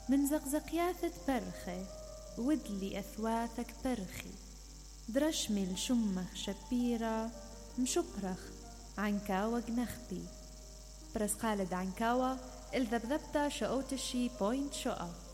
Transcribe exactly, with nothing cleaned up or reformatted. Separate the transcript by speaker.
Speaker 1: من زقزقياثة برخي ودلي أثواثك برخي درشمي الشمخ شبيرة مشبرخ عنكاوة جنخبي برس خالد عنكاوة الذبذبتا شقوتشي بوينت شقا.